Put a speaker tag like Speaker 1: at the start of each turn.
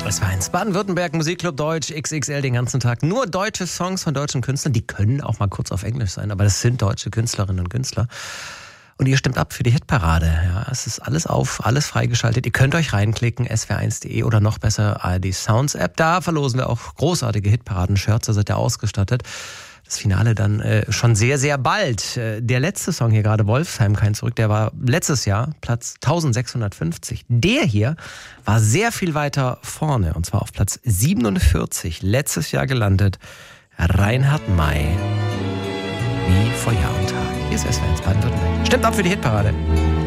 Speaker 1: Das war eins. Baden-Württemberg, Musikclub Deutsch, XXL den ganzen Tag. Nur deutsche Songs von deutschen Künstlern. Die können auch mal kurz auf Englisch sein, aber das sind deutsche Künstlerinnen und Künstler. Und ihr stimmt ab für die Hitparade. Ja, es ist alles alles freigeschaltet. Ihr könnt euch reinklicken, swr1.de oder noch besser ARD Sounds App. Da verlosen wir auch großartige Hitparaden-Shirts. Da seid ihr ausgestattet. Das Finale dann schon sehr, sehr bald. Der letzte Song hier gerade, Wolfsheim, kein Zurück, der war letztes Jahr Platz 1650. Der hier war sehr viel weiter vorne, und zwar auf Platz 47, letztes Jahr gelandet. Reinhard May, wie vor Jahr und Tag. Hier ist SWR1 Baden-Württemberg. Stimmt ab für die Hitparade.